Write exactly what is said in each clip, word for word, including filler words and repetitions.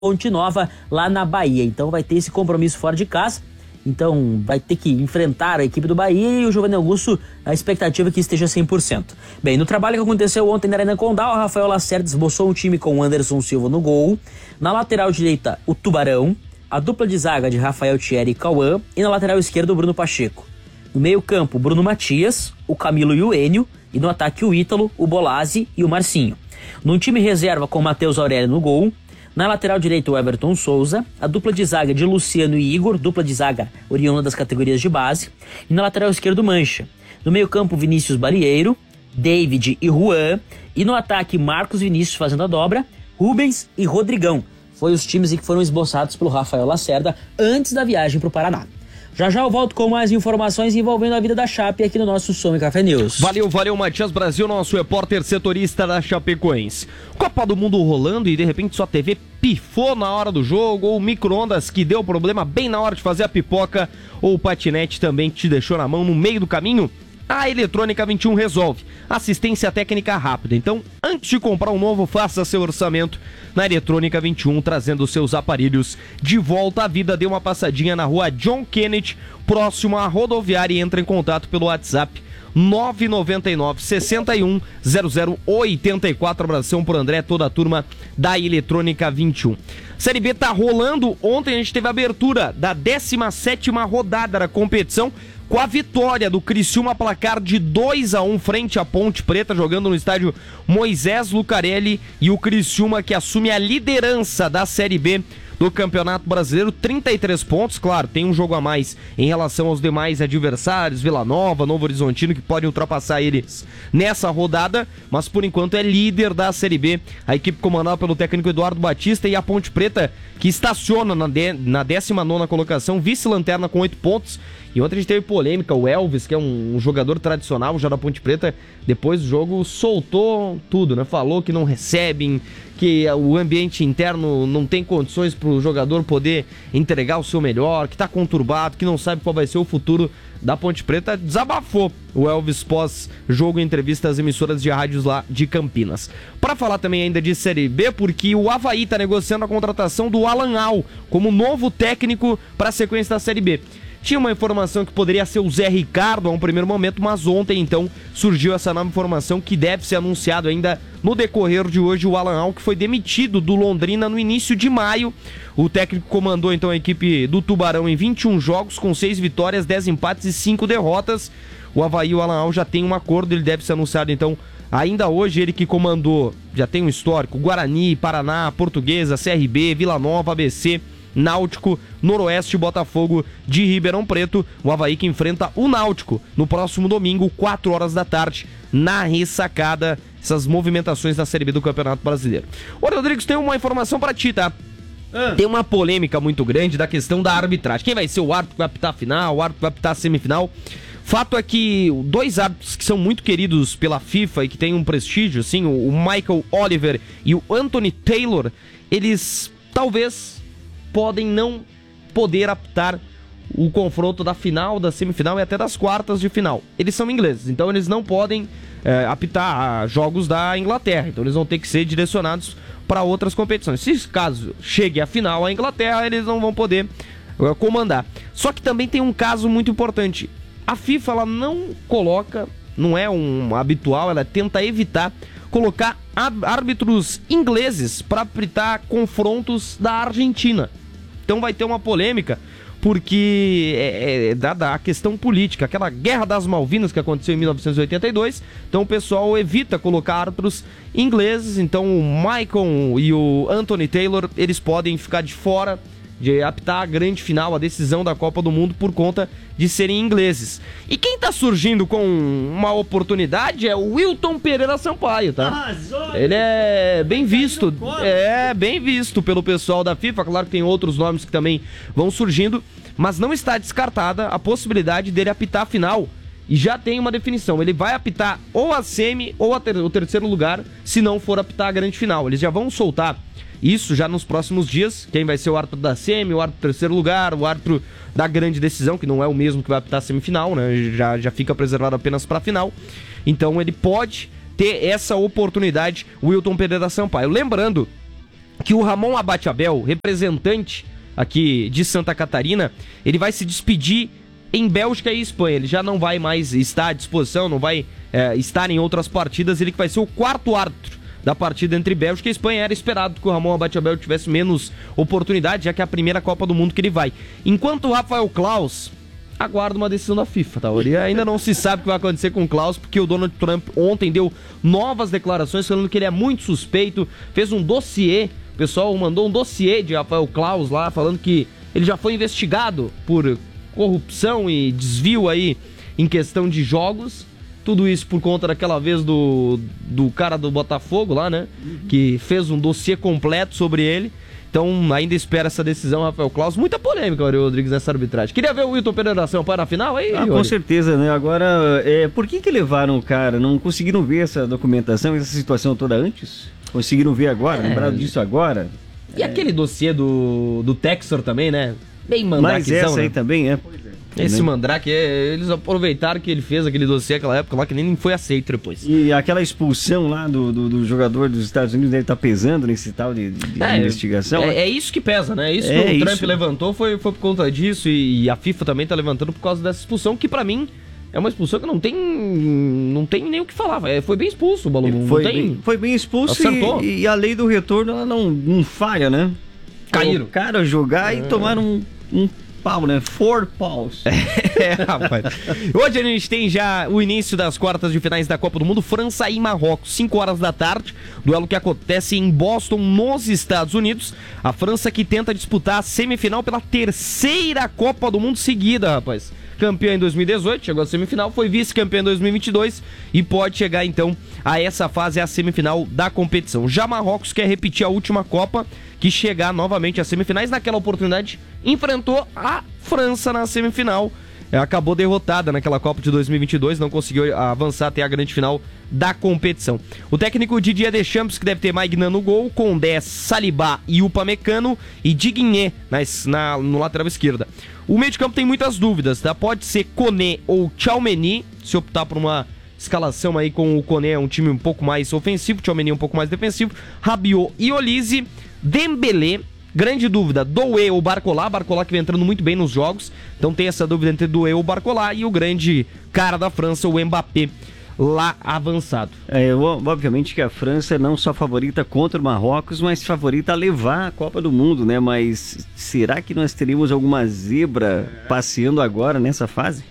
Ponte Nova, lá na Bahia. Então vai ter esse compromisso fora de casa. Então vai ter que enfrentar a equipe do Bahia e o Giovanni Augusto, a expectativa é que esteja cem por cento. Bem, no trabalho que aconteceu ontem na Arena Condá, o Rafael Lacerda esboçou um time com o Anderson Silva no gol. Na lateral direita, o Tubarão. A dupla de zaga de Rafael Thierry e Cauã. E na lateral esquerda, o Bruno Pacheco. No meio campo, Bruno Matias, o Camilo e o Enio. E no ataque, o Ítalo, o Bolazzi e o Marcinho. Num time reserva com o Matheus Aurélio no gol. Na lateral direita, o Everton Souza. A dupla de zaga de Luciano e Igor, dupla de zaga oriunda das categorias de base. E na lateral esquerda, o Mancha. No meio campo, Vinícius Balieiro, David e Juan. E no ataque, Marcos Vinícius fazendo a dobra, Rubens e Rodrigão. Foi os times que foram esboçados pelo Rafael Lacerda antes da viagem para o Paraná. Já já eu volto com mais informações envolvendo a vida da Chape aqui no nosso Som e Café News. Valeu, valeu, Matias Brasil, nosso repórter setorista da Chapecoense. Copa do Mundo rolando e de repente sua T V pifou na hora do jogo, ou o micro-ondas que deu problema bem na hora de fazer a pipoca, ou o patinete também que te deixou na mão no meio do caminho. A Eletrônica vinte e um resolve. Assistência técnica rápida. Então, antes de comprar um novo, faça seu orçamento na Eletrônica vinte e um, trazendo seus aparelhos de volta à vida. Dê uma passadinha na rua John Kennedy, próximo à rodoviária, e entre em contato pelo WhatsApp nove nove nove, seis um, zero zero oito quatro. Abração pro André, toda a turma da Eletrônica vinte e um. Série B tá rolando. Ontem a gente teve a abertura da décima sétima rodada da competição, com a vitória do Criciúma, placar de dois a um frente à Ponte Preta, jogando no estádio Moisés Lucarelli, e o Criciúma que assume a liderança da Série B do Campeonato Brasileiro, trinta e três pontos, claro, tem um jogo a mais em relação aos demais adversários, Vila Nova, Novo Horizontino, que podem ultrapassar eles nessa rodada, mas por enquanto é líder da Série B, a equipe comandada pelo técnico Eduardo Batista, e a Ponte Preta, que estaciona na, de, na décima nona colocação, vice-lanterna com oito pontos. E ontem a gente teve polêmica, o Elvis, que é um, um jogador tradicional já da Ponte Preta, depois do jogo soltou tudo, né? Falou que não recebem, que o ambiente interno não tem condições para o jogador poder entregar o seu melhor, que está conturbado, que não sabe qual vai ser o futuro da Ponte Preta. Desabafou o Elvis pós-jogo em entrevista às emissoras de rádios lá de Campinas. Para falar também ainda de Série B, porque o Avaí está negociando a contratação do Alan Al como novo técnico para a sequência da Série B. Tinha uma informação que poderia ser o Zé Ricardo a um primeiro momento, mas ontem então surgiu essa nova informação que deve ser anunciado ainda no decorrer de hoje. O Alan Al, que foi demitido do Londrina no início de maio. O técnico comandou então a equipe do Tubarão em vinte e um jogos, com seis vitórias, dez empates e cinco derrotas. O Avaí e o Alan Al já tem um acordo, ele deve ser anunciado então ainda hoje. Ele que comandou, já tem um histórico, Guarani, Paraná, Portuguesa, C R B, Vila Nova, A B C, Náutico, Noroeste e Botafogo de Ribeirão Preto. O Avaí que enfrenta o Náutico no próximo domingo, quatro horas da tarde, na Ressacada. Essas movimentações da Série B do Campeonato Brasileiro. Ô, Rodrigues, tem uma informação pra ti, tá? Ah. Tem uma polêmica muito grande da questão da arbitragem. Quem vai ser o árbitro que vai apitar a final, o árbitro que vai apitar a semifinal? Fato é que dois árbitros que são muito queridos pela FIFA e que têm um prestígio, assim, o Michael Oliver e o Anthony Taylor, eles talvez podem não poder apitar o confronto da final, da semifinal e até das quartas de final. Eles são ingleses, então eles não podem é, apitar jogos da Inglaterra, então eles vão ter que ser direcionados para outras competições. Se caso chegue a final a Inglaterra, eles não vão poder é, comandar. Só que também tem um caso muito importante. A FIFA ela não coloca, não é um habitual, ela tenta evitar colocar árbitros ingleses para apitar confrontos da Argentina. Então vai ter uma polêmica, porque é, é dada a questão política, aquela guerra das Malvinas que aconteceu em mil novecentos e oitenta e dois, então o pessoal evita colocar árbitros ingleses. Então o Michael e o Anthony Taylor, eles podem ficar de fora de apitar a grande final, a decisão da Copa do Mundo, por conta de serem ingleses. E quem tá surgindo com uma oportunidade é o Wilton Pereira Sampaio, tá? Ele é bem visto, é bem visto pelo pessoal da FIFA. Claro que tem outros nomes que também vão surgindo, mas não está descartada a possibilidade dele apitar a final. E já tem uma definição, ele vai apitar ou a semi ou a ter- o terceiro lugar, se não for apitar a grande final. Eles já vão soltar isso já nos próximos dias, quem vai ser o árbitro da semi, o árbitro do terceiro lugar, o árbitro da grande decisão, que não é o mesmo que vai apitar a semifinal, né? Já, já fica preservado apenas para a final. Então ele pode ter essa oportunidade, o Wilton Pereira Sampaio. Lembrando que o Ramon Abate Abel, representante aqui de Santa Catarina, ele vai se despedir em Bélgica e Espanha. Ele já não vai mais estar à disposição, não vai é, estar em outras partidas. Ele que vai ser o quarto árbitro da partida entre Bélgica e Espanha. Era esperado que o Ramon Abate Abel tivesse menos oportunidade, já que é a primeira Copa do Mundo que ele vai. Enquanto o Rafael Klaus aguarda uma decisão da FIFA, tá? E ainda não se sabe o que vai acontecer com o Klaus, porque o Donald Trump ontem deu novas declarações falando que ele é muito suspeito, fez um dossiê, o pessoal mandou um dossiê de Rafael Klaus lá, falando que ele já foi investigado por corrupção e desvio aí em questão de jogos. Tudo isso por conta daquela vez do, do cara do Botafogo lá, né? Uhum. Que fez um dossiê completo sobre ele. Então ainda espera essa decisão, Rafael Klaus. Muita polêmica, Aurélio Rodrigues, nessa arbitragem. Queria ver o Wilton Pereira para a final aí? Ah, com certeza, né? Agora, é, por que que levaram o cara? Não conseguiram ver essa documentação, essa situação toda antes? Conseguiram ver agora? É. Lembraram disso agora? E é. aquele dossiê do, do Textor também, né? Bem mandraquezão, Mas essa né? aí também é. Pois é. Esse Mandrake, é, eles aproveitaram que ele fez aquele dossiê naquela época lá, que nem foi aceito depois. E aquela expulsão lá do, do, do jogador dos Estados Unidos deve estar pesando nesse tal de, de é, investigação. É, é isso que pesa, né? Isso é, que o isso. Trump levantou foi, foi por conta disso, e, e a FIFA também tá levantando por causa dessa expulsão, que pra mim é uma expulsão que não tem não tem nem o que falar. É, foi bem expulso o Balu. Foi, tem... bem, foi bem expulso e, e a lei do retorno ela não, não falha, né? Caíram. O cara jogar é. e tomar um... um pau, né? Four paus. É, rapaz. Hoje a gente tem já o início das quartas de finais da Copa do Mundo, França e Marrocos, cinco horas da tarde, duelo que acontece em Boston, nos Estados Unidos. A França que tenta disputar a semifinal pela terceira Copa do Mundo seguida, rapaz. Campeã em dois mil e dezoito, chegou à semifinal, foi vice-campeã em dois mil e vinte e dois e pode chegar então a essa fase, a semifinal da competição. Já Marrocos quer repetir a última Copa, que chegar novamente às semifinais. Naquela oportunidade enfrentou a França na semifinal, acabou derrotada naquela Copa de dois mil e vinte e dois, não conseguiu avançar até a grande final da competição. O técnico Didier Deschamps, que deve ter Maignan no gol, Condé, Saliba e Upamecano, e Digne na, na, no lateral esquerda. O meio de campo tem muitas dúvidas, tá? Pode ser Koné ou Tchouaméni, se optar por uma escalação aí com o Koné, um time um pouco mais ofensivo, Tchouaméni um pouco mais defensivo, Rabiot e Olise, Dembélé, grande dúvida, Doué ou Barcola, Barcola que vem entrando muito bem nos jogos, então tem essa dúvida entre Doué ou Barcola, e o grande cara da França, o Mbappé, lá avançado. É, obviamente que a França não só favorita contra o Marrocos, mas favorita a levar a Copa do Mundo, né? Mas será que nós teríamos alguma zebra passeando agora nessa fase?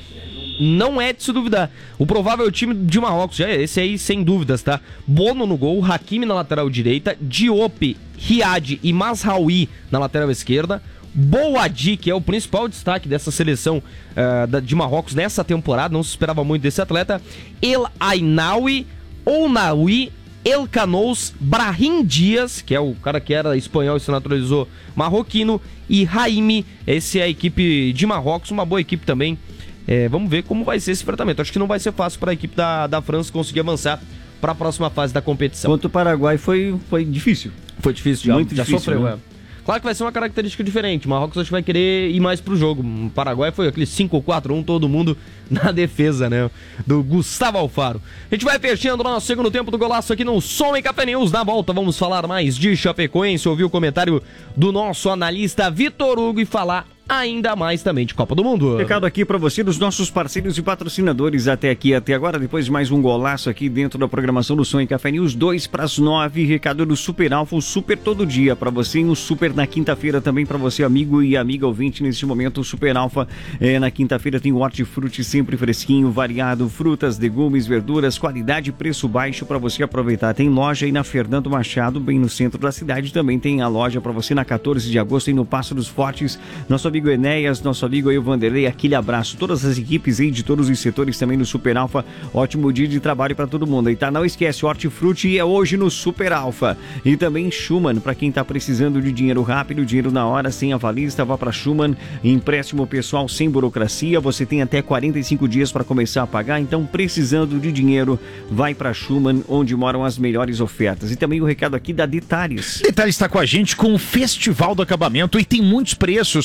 Não é de se duvidar. O provável time de Marrocos, já é esse aí sem dúvidas, tá? Bono no gol, Hakimi na lateral direita, Diop, Riad e Mazraoui na lateral esquerda, Boadi, que é o principal destaque dessa seleção uh, de Marrocos nessa temporada, não se esperava muito desse atleta, El Ainaoui, Ounaoui, El Canous, Brahim Dias, que é o cara que era espanhol e se naturalizou marroquino, e Raimi, esse é a equipe de Marrocos, uma boa equipe também. É, vamos ver como vai ser esse enfrentamento. Acho que não vai ser fácil para a equipe da, da França conseguir avançar para a próxima fase da competição. Quanto o Paraguai foi, foi difícil. Foi difícil, já, muito já difícil, sofreu, né? é. Claro que vai ser uma característica diferente. O Marrocos acho que vai querer ir mais pro jogo. O Paraguai foi aquele cinco quatro um, todo mundo na defesa, né? Do Gustavo Alfaro. A gente vai fechando o nosso segundo tempo do golaço aqui no Som e Café News. Na volta vamos falar mais de Chapecoense, ouvir o comentário do nosso analista Vitor Hugo e falar ainda mais também de Copa do Mundo. Recado aqui para você dos nossos parceiros e patrocinadores até aqui, até agora, depois de mais um golaço aqui dentro da programação do Som e Café News, dois para as nove, recado do Super Alfa, o Super todo dia para você, e um Super na quinta-feira também para você, amigo e amiga ouvinte, neste momento o Super Alfa é, na quinta-feira tem o hortifruti sempre fresquinho, variado, frutas, legumes, verduras, qualidade e preço baixo para você aproveitar. Tem loja aí na Fernando Machado, bem no centro da cidade, também tem a loja para você na quatorze de agosto e no Passo dos Fortes, nosso amigo Enéas, nosso amigo aí o Vanderlei, aquele abraço, todas as equipes aí de todos os setores também no Super Alfa, ótimo dia de trabalho para todo mundo, e tá, não esquece, o Hortifruti é hoje no Super Alfa, e também Schumann, para quem tá precisando de dinheiro rápido, dinheiro na hora, sem avalista, vá para Schumann, empréstimo pessoal sem burocracia, você tem até quarenta e cinco dias para começar a pagar, então precisando de dinheiro, vai para Schumann, onde moram as melhores ofertas. E também o recado aqui da Detalhes. Detalhes está com a gente com o Festival do Acabamento e tem muitos preços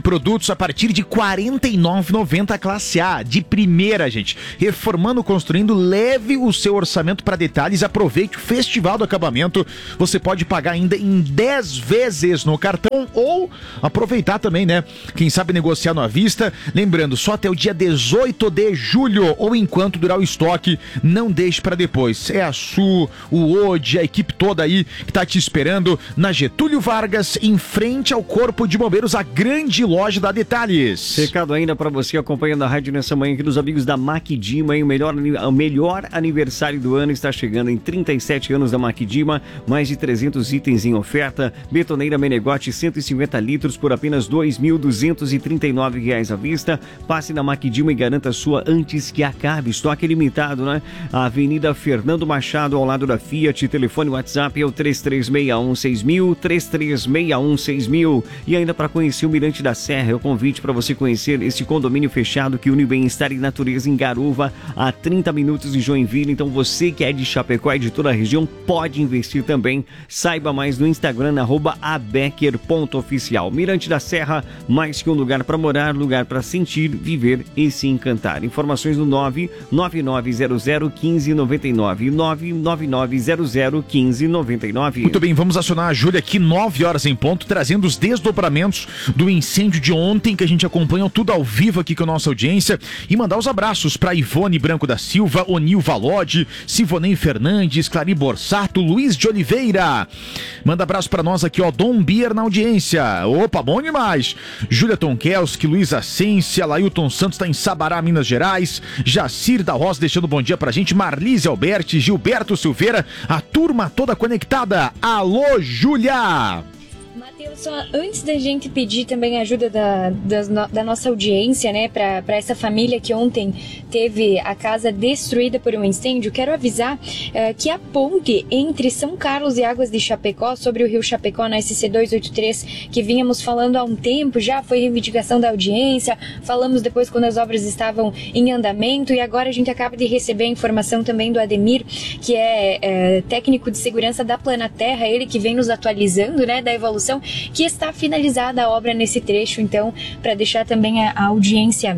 Produtos a partir de quarenta e nove reais e noventa centavos classe A, de primeira, gente. Reformando, construindo, leve o seu orçamento para detalhes, aproveite o Festival do Acabamento. Você pode pagar ainda em dez vezes no cartão ou aproveitar também, né? Quem sabe negociar no à vista. Lembrando, só até o dia dezoito de julho ou enquanto durar o estoque, não deixe para depois. É a Su, o Ode, a equipe toda aí que tá te esperando na Getúlio Vargas, em frente ao Corpo de Bombeiros, a grande loja da Detalhes. Recado ainda para você acompanhando a rádio nessa manhã aqui dos amigos da Maquidima, hein? O melhor, o melhor aniversário do ano está chegando em trinta e sete anos da Maquidima, mais de trezentos itens em oferta, betoneira Menegote cento e cinquenta litros por apenas dois mil duzentos e trinta e nove reais à vista. Passe na Maquidima e garanta a sua antes que acabe. Estoque limitado, né? A Avenida Fernando Machado, ao lado da Fiat. Telefone WhatsApp é o três três seis um seis mil, três três seis um seis mil. E ainda para conhecer o Mirante da Serra, é o convite para você conhecer esse condomínio fechado que une bem-estar e natureza em Garuva, a trinta minutos de Joinville. Então você que é de Chapecó e de toda a região pode investir também. Saiba mais no Instagram, arroba abecker ponto oficial. Mirante da Serra, mais que um lugar para morar, lugar para sentir, viver e se encantar. Informações no nove nove nove zero zero um cinco nove nove, nove nove nove zero zero um cinco nove nove. Muito bem, vamos acionar a Júlia aqui, nove horas em ponto, trazendo os desdobramentos do incêndio de ontem, que a gente acompanha tudo ao vivo aqui com a nossa audiência, e mandar os abraços para Ivone Branco da Silva, Onil Valode, Sivonei Fernandes, Clari Borsato, Luiz de Oliveira. Manda abraço para nós aqui, ó, Dom Bier na audiência. Opa, bom demais. Júlia Tonkelski, Luiz Ascensia, Lailton Santos está em Sabará, Minas Gerais. Jacir da Rosa deixando bom dia pra gente. Marlise Alberti, Gilberto Silveira, a turma toda conectada. Alô, Júlia! Matheus, só antes da gente pedir também a ajuda da, da, da nossa audiência, né, para essa família que ontem teve a casa destruída por um incêndio, quero avisar uh, que a ponte entre São Carlos e Águas de Chapecó, sobre o rio Chapecó na S C duzentos e oitenta e três, que vínhamos falando há um tempo, já foi reivindicação da audiência, falamos depois quando as obras estavam em andamento, e agora a gente acaba de receber a informação também do Ademir, que é, é técnico de segurança da Planaterra, ele que vem nos atualizando, né, da evolução, que está finalizada a obra nesse trecho. Então, para deixar também a, a audiência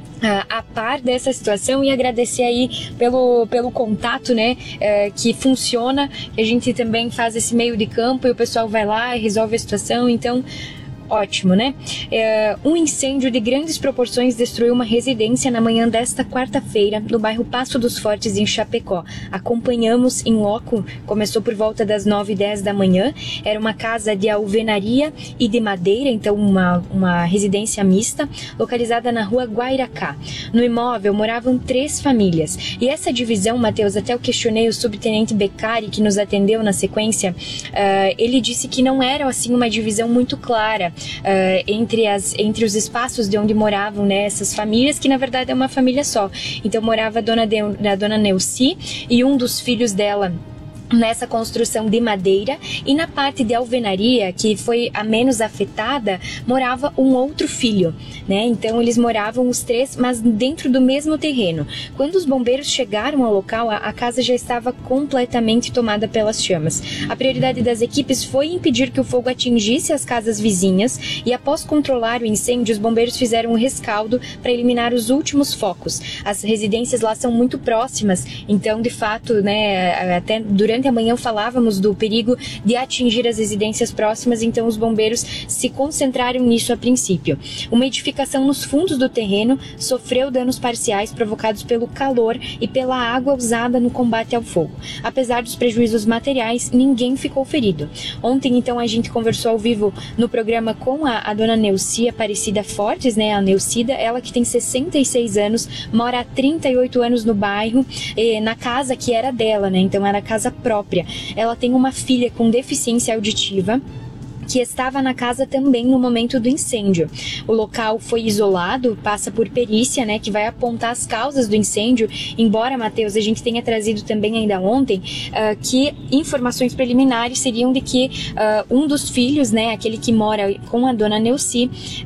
a, a par dessa situação, e agradecer aí pelo, pelo contato, né, é, que funciona, que a gente também faz esse meio de campo e o pessoal vai lá e resolve a situação. Então, ótimo, né? É, um incêndio de grandes proporções destruiu uma residência na manhã desta quarta-feira no bairro Passo dos Fortes, em Chapecó. Acompanhamos em loco, começou por volta das nove e dez da manhã. Era uma casa de alvenaria e de madeira, então uma, uma residência mista, localizada na rua Guairacá. No imóvel moravam três famílias. E essa divisão, Matheus, até eu questionei o subtenente Beccari, que nos atendeu na sequência, uh, ele disse que não era assim uma divisão muito clara Uh, entre, as, entre os espaços de onde moravam, né, essas famílias, que na verdade é uma família só. Então morava a dona, de, a dona Neuci e um dos filhos dela nessa construção de madeira, e na parte de alvenaria, que foi a menos afetada, morava um outro filho, né? Então eles moravam os três, mas dentro do mesmo terreno. Quando os bombeiros chegaram ao local, a, a casa já estava completamente tomada pelas chamas. A prioridade das equipes foi impedir que o fogo atingisse as casas vizinhas, e após controlar o incêndio, os bombeiros fizeram um rescaldo para eliminar os últimos focos. As residências lá são muito próximas, então de fato, né, até durante amanhã falávamos do perigo de atingir as residências próximas, então os bombeiros se concentraram nisso a princípio. Uma edificação nos fundos do terreno sofreu danos parciais provocados pelo calor e pela água usada no combate ao fogo. Apesar dos prejuízos materiais, ninguém ficou ferido. Ontem, então, a gente conversou ao vivo no programa com a, a dona Neuci Aparecida Fortes, né, a Neucida, ela que tem sessenta e seis anos, mora há trinta e oito anos no bairro, eh, na casa que era dela, né, então era casa própria. Ela tem uma filha com deficiência auditiva, que estava na casa também no momento do incêndio. O local foi isolado, passa por perícia, né, que vai apontar as causas do incêndio, embora, Matheus, a gente tenha trazido também ainda ontem uh, que informações preliminares seriam de que uh, um dos filhos, né, aquele que mora com a dona Neuci,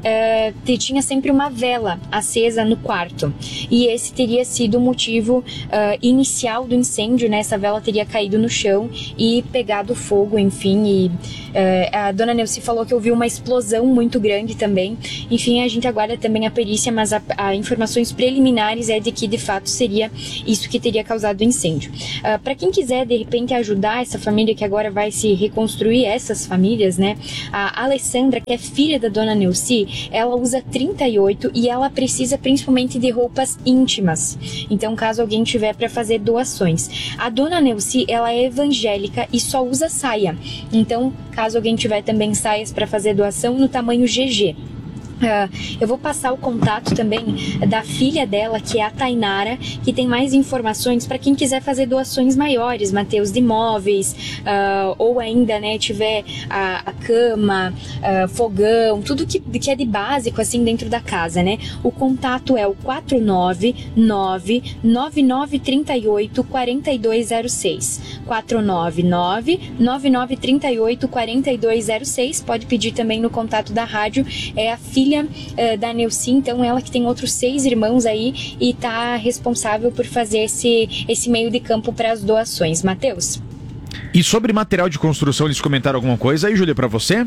uh, tinha sempre uma vela acesa no quarto, e esse teria sido o motivo uh, inicial do incêndio, né, essa vela teria caído no chão e pegado fogo, enfim, e uh, a dona Neuci falou que ouviu uma explosão muito grande também. Enfim, a gente aguarda também a perícia, mas a, a informações preliminares é de que de fato seria isso que teria causado o incêndio. Uh, para quem quiser de repente ajudar essa família que agora vai se reconstruir, essas famílias, né? A Alessandra, que é filha da dona Neuci, ela usa trinta e oito e ela precisa principalmente de roupas íntimas. Então, caso alguém tiver para fazer doações. A dona Neuci, ela é evangélica e só usa saia. Então, caso alguém tiver também saias para fazer doação no tamanho G G. Uh, eu vou passar o contato também da filha dela, que é a Tainara, que tem mais informações para quem quiser fazer doações maiores, Mateus, de móveis, uh, ou ainda, né, tiver a, a cama, uh, fogão, tudo que, que é de básico, assim, dentro da casa, né? O contato é o quatro nove nove, nove nove três oito, quatro dois zero seis. quatro nove nove, nove nove três oito, quatro dois zero seis. Pode pedir também no contato da rádio, é a filha Filha uh, da Neuci, então ela que tem outros seis irmãos aí e tá responsável por fazer esse, esse meio de campo para as doações. Matheus? E sobre material de construção, eles comentaram alguma coisa aí, Júlia, para você?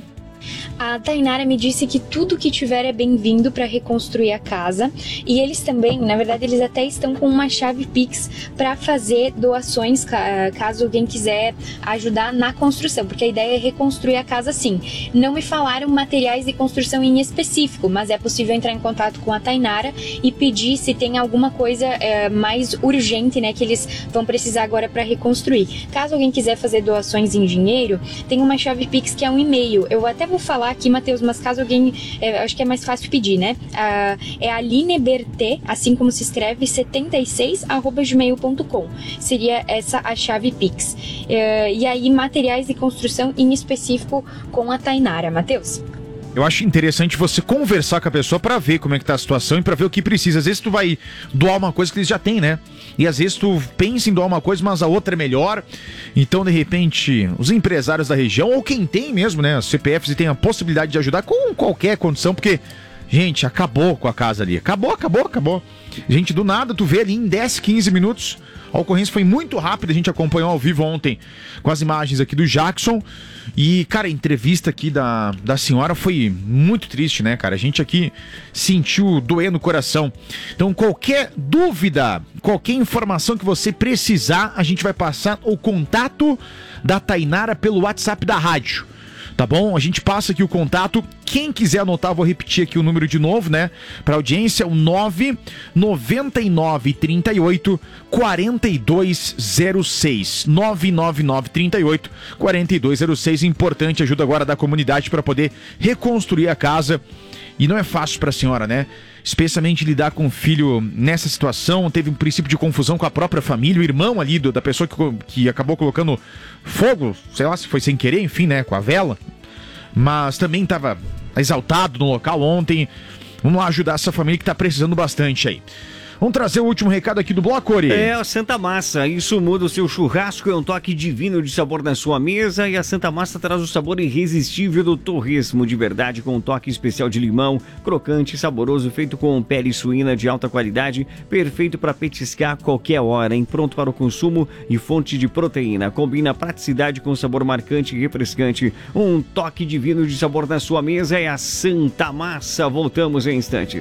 A Tainara me disse que tudo que tiver é bem-vindo para reconstruir a casa, e eles também, na verdade, eles até estão com uma chave Pix para fazer doações caso alguém quiser ajudar na construção, porque a ideia é reconstruir a casa sim. Não me falaram materiais de construção em específico, mas é possível entrar em contato com a Tainara e pedir se tem alguma coisa é, mais urgente, né, que eles vão precisar agora para reconstruir. Caso alguém quiser fazer doações em dinheiro, tem uma chave Pix que é um e-mail. Eu até vou falar aqui, Matheus, mas caso alguém, é, acho que é mais fácil pedir, né? Ah, é alineberté, assim como se escreve, setenta e seis arroba gmail ponto com. Seria essa a chave Pix. É, e aí, materiais de construção em específico com a Tainara, Matheus. Eu acho interessante você conversar com a pessoa pra ver como é que tá a situação e pra ver o que precisa. Às vezes tu vai doar uma coisa que eles já têm, né? E às vezes tu pensa em doar uma coisa, mas a outra é melhor. Então, de repente, os empresários da região, ou quem tem mesmo, né? Os C P Fs e tem a possibilidade de ajudar com qualquer condição, porque, gente, acabou com a casa ali. Acabou, acabou, acabou. Gente, do nada, tu vê ali em dez, quinze minutos. A ocorrência foi muito rápida, a gente acompanhou ao vivo ontem com as imagens aqui do Jackson. E, cara, a entrevista aqui da, da senhora foi muito triste, né, cara? A gente aqui sentiu doer no coração. Então, qualquer dúvida, qualquer informação que você precisar, a gente vai passar o contato da Tainara pelo WhatsApp da rádio. Tá bom? A gente passa aqui o contato. Quem quiser anotar, vou repetir aqui o número de novo, né? Pra audiência, o nove nove nove três oito quatro dois zero seis. nove nove nove três oito quatro dois zero seis. Importante, ajuda agora da comunidade para poder reconstruir a casa. E não é fácil pra senhora, né? Especialmente lidar com o filho nessa situação. Teve um princípio de confusão com a própria família, o irmão ali do, da pessoa que, que acabou colocando fogo, sei lá se foi sem querer, enfim, né, com a vela. Mas também estava exaltado no local ontem. Vamos lá ajudar essa família que está precisando bastante aí. Vamos trazer o último recado aqui do bloco, Ori. É, a Santa Massa. Isso muda o seu churrasco, é um toque divino de sabor na sua mesa. E a Santa Massa traz o sabor irresistível do torresmo de verdade, com um toque especial de limão, crocante, saboroso, feito com pele suína de alta qualidade, perfeito para petiscar a qualquer hora, hein? Pronto para o consumo e fonte de proteína. Combina praticidade com sabor marcante e refrescante. Um toque divino de sabor na sua mesa é a Santa Massa. Voltamos em instantes.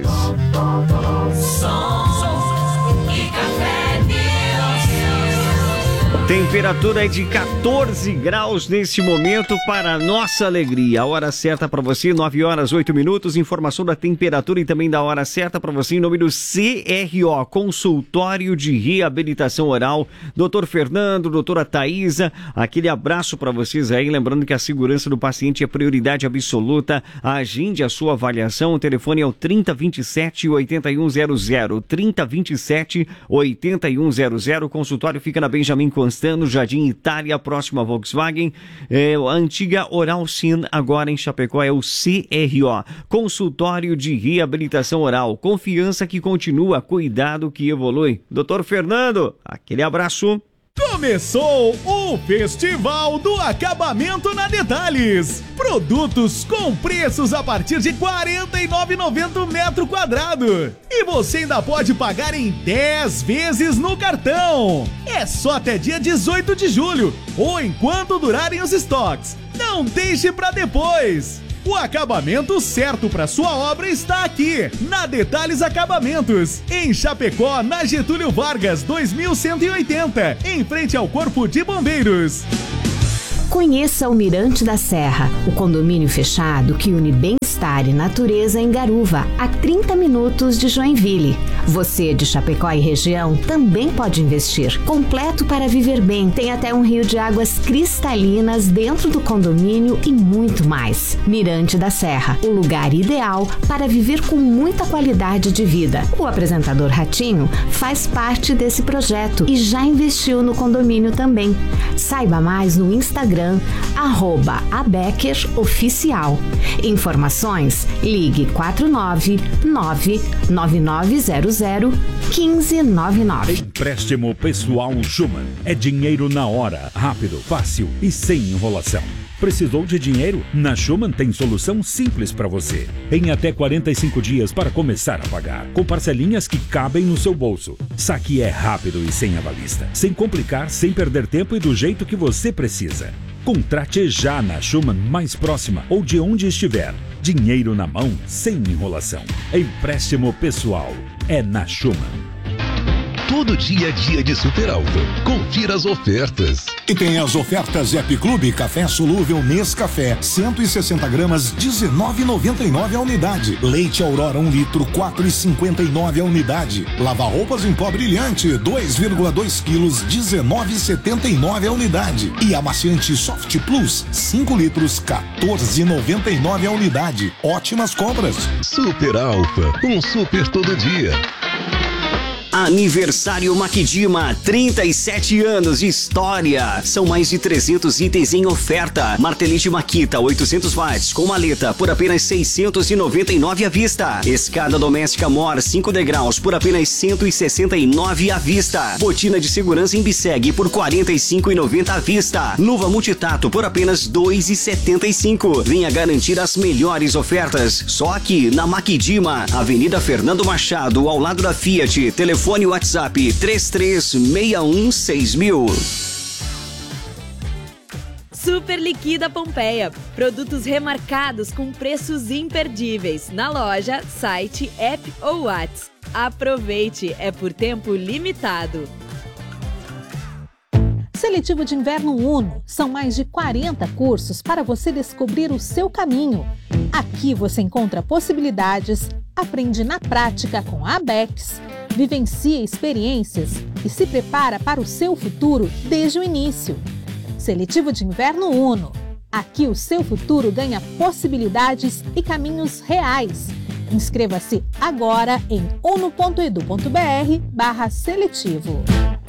Temperatura é de quatorze graus nesse momento, para nossa alegria. A hora certa para você, nove horas, oito minutos. Informação da temperatura e também da hora certa para você em nome do C R O, Consultório de Reabilitação Oral. doutor Fernando, doutora Thaisa, aquele abraço para vocês aí. Lembrando que a segurança do paciente é prioridade absoluta. Agende a sua avaliação. O telefone é o trinta, vinte e sete, oitenta e um zero zero. trinta, vinte e sete, oitenta e um zero zero. O consultório fica na Benjamin Constant, no Jardim Itália, próximo a Volkswagen. É, a antiga Oral Sim, agora em Chapecó, é o C R O, Consultório de Reabilitação Oral. Confiança que continua, cuidado que evolui. doutor Fernando, aquele abraço. Começou o Festival do Acabamento na Detalhes. Produtos com preços a partir de quarenta e nove reais e noventa centavos o metro quadrado. E você ainda pode pagar em dez vezes no cartão. É só até dia dezoito de julho ou enquanto durarem os estoques. Não deixe pra depois. O acabamento certo para sua obra está aqui, na Detalhes Acabamentos, em Chapecó, na Getúlio Vargas, dois mil cento e oitenta, em frente ao Corpo de Bombeiros. Conheça o Mirante da Serra, o condomínio fechado que une bem-estar e natureza em Garuva, a trinta minutos de Joinville. Você de Chapecó e região também pode investir. Completo para viver bem, tem até um rio de águas cristalinas dentro do condomínio e muito mais. Mirante da Serra, o lugar ideal para viver com muita qualidade de vida. O apresentador Ratinho faz parte desse projeto e já investiu no condomínio também. Saiba mais no Instagram arroba Abecker Oficial. Informações, ligue quatro nove nove nove nove zero zero um cinco nove nove. Empréstimo pessoal Schumann. É dinheiro na hora, rápido, fácil e sem enrolação. Precisou de dinheiro? Na Schumann tem solução simples para você. Em até quarenta e cinco dias para começar a pagar, com parcelinhas que cabem no seu bolso. Saque é rápido e sem avalista, sem complicar, sem perder tempo e do jeito que você precisa. Contrate já na Schumann mais próxima ou de onde estiver. Dinheiro na mão, sem enrolação. Empréstimo pessoal é na Schumann. Todo dia é dia de Super Alfa. Confira as ofertas. E tem as ofertas App Clube Café Solúvel Nescafé, cento e sessenta gramas, dezenove reais e noventa e nove a unidade. Leite Aurora um litro, quatro reais e cinquenta e nove a unidade. Lava-roupas em pó brilhante, dois vírgula dois quilos, dezenove reais e setenta e nove a unidade. E amaciante Soft Plus, cinco litros, quatorze reais e noventa e nove a unidade. Ótimas compras. Super Alfa, um super todo dia. Aniversário Maquidima, trinta e sete anos de história. São mais de trezentos itens em oferta. Martelite Makita oitocentos watts com maleta por apenas seiscentos e noventa e nove à vista. Escada doméstica Mor cinco degraus por apenas cento e sessenta e nove à vista. Botina de segurança em Bisseg por quarenta e cinco reais e noventa à vista. Luva multitato por apenas dois reais e setenta e cinco. Venha garantir as melhores ofertas só aqui na Maquidima, Avenida Fernando Machado, ao lado da Fiat. Telefone Telefone WhatsApp três três seis um seis mil. Super Liquida Pompeia. Produtos remarcados com preços imperdíveis. Na loja, site, app ou WhatsApp. Aproveite, é por tempo limitado. Seletivo de Inverno Uno. São mais de quarenta cursos para você descobrir o seu caminho. Aqui você encontra possibilidades, aprende na prática com a Abex, vivencia experiências e se prepara para o seu futuro desde o início. Seletivo de Inverno Uno. Aqui o seu futuro ganha possibilidades e caminhos reais. Inscreva-se agora em uno ponto edu ponto br barra seletivo.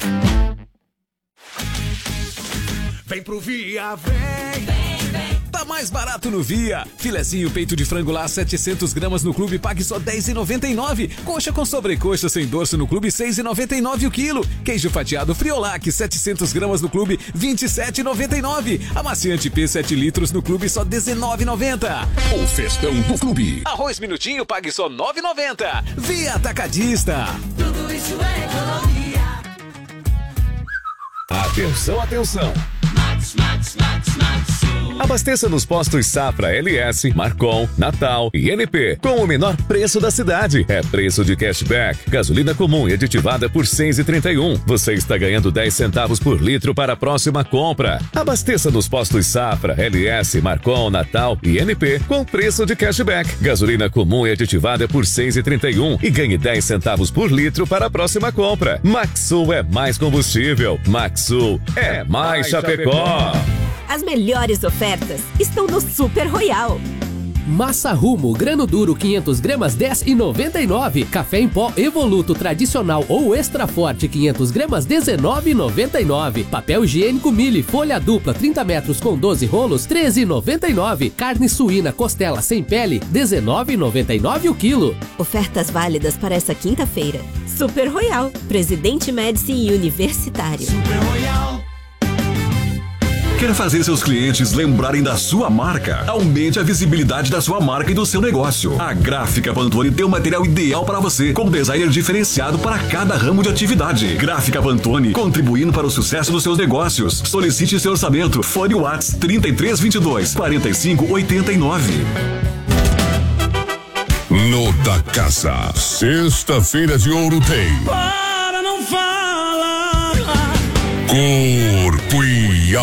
Vem pro Via, vem! Vem, vem! Tá mais barato no Via. Filezinho peito de frango lá, setecentos gramas no clube, pague só dez reais e noventa e nove. Coxa com sobrecoxa sem dorso no clube, seis reais e noventa e nove o quilo. Queijo fatiado Friolac, setecentos gramas no clube, vinte e sete reais e noventa e nove. Amaciante P sete litros no clube, só dezenove reais e noventa. O festão do clube. Arroz Minutinho, pague só nove reais e noventa. Via Atacadista. Tudo isso é economia. Atenção, atenção. Max, Max, Max, Max. Abasteça nos postos Safra, L S, Marcon, Natal e N P com o menor preço da cidade. É preço de cashback. Gasolina comum e aditivada por seis reais e trinta e um. Você está ganhando dez centavos por litro para a próxima compra. Abasteça nos postos Safra, L S, Marcon, Natal e N P com preço de cashback. Gasolina comum e aditivada por seis reais e trinta e um e ganhe dez centavos por litro para a próxima compra. Maxsul é mais combustível. Maxsul é mais Chapecó. As melhores ofertas estão no Super Royal. Massa Rumo, grano duro quinhentas gramas, dez reais e noventa e nove. Café em pó Evoluto tradicional ou extra forte quinhentas gramas, dezenove reais e noventa e nove. Papel higiênico Mille, folha dupla trinta metros com doze rolos, treze reais e noventa e nove. Carne suína costela sem pele, dezenove reais e noventa e nove o quilo. Ofertas válidas para essa quinta-feira. Super Royal, Presidente Médici e Universitário. Super Royal. Quer fazer seus clientes lembrarem da sua marca? Aumente a visibilidade da sua marca e do seu negócio. A Gráfica Pantone tem o material ideal para você, com designer diferenciado para cada ramo de atividade. Gráfica Pantone, contribuindo para o sucesso dos seus negócios. Solicite seu orçamento. Fone Whats trinta e três vinte e dois, quarenta e cinco oitenta e nove. No da Casa, sexta-feira de ouro tem Para, não fala. Corpo e